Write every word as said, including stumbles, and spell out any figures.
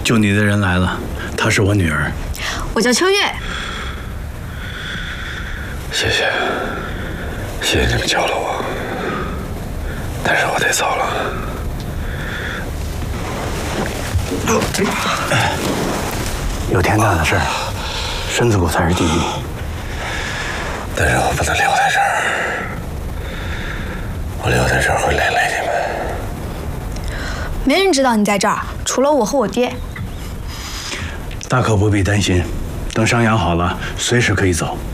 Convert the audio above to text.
救你的人来了，她是我女儿。 我叫秋月。 谢谢，谢谢你们救了我，但是我得走了。 有天大的事儿，身子骨才是第一。 但是我不能留在这儿，我留在这儿会连累你们。 没人知道你在这儿，除了我和我爹。 大可不必担心，等伤养好了，随时可以走。